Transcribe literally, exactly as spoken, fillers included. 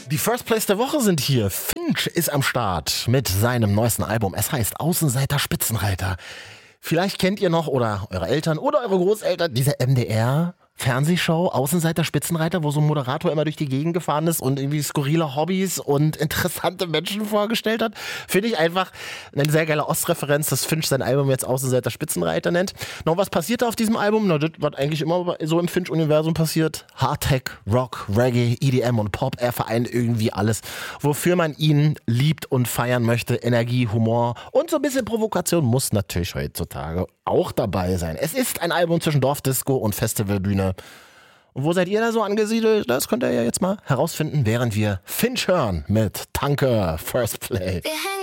Die First Place der Woche sind hier. Finch ist am Start mit seinem neuesten Album. Es heißt Außenseiter Spitzenreiter. Vielleicht kennt ihr noch oder eure Eltern oder eure Großeltern diese M D R Fernsehshow Außenseiter Spitzenreiter, wo so ein Moderator immer durch die Gegend gefahren ist und irgendwie skurrile Hobbys und interessante Menschen vorgestellt hat. Finde ich einfach eine sehr geile Ostreferenz, dass Finch sein Album jetzt Außenseiter Spitzenreiter nennt. Noch was passiert da auf diesem Album? Na, das, was eigentlich immer so im Finch-Universum passiert. Hardtech, Rock, Reggae, E D M und Pop. Er vereint irgendwie alles, wofür man ihn liebt und feiern möchte. Energie, Humor und so ein bisschen Provokation muss natürlich heutzutage auch dabei sein. Es ist ein Album zwischen Dorfdisco und Festivalbühne. Und wo seid ihr da so angesiedelt? Das könnt ihr ja jetzt mal herausfinden, während wir Finch hören mit Tanke First Play.